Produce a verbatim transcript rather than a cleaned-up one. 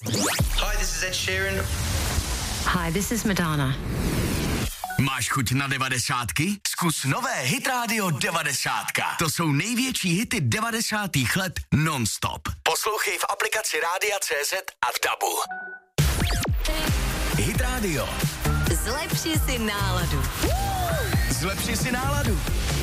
Hi, this is Ed Sheeran. Hi, this is Madonna. Máš chuť na devadesátky? Zkus nové Hit Radio devadesátka. To jsou největší hity devadesátých let non-stop. Poslouchej v aplikaci Rádia C Z a v Dabu. Hit Radio. Zlepši si náladu. Zlepši si náladu.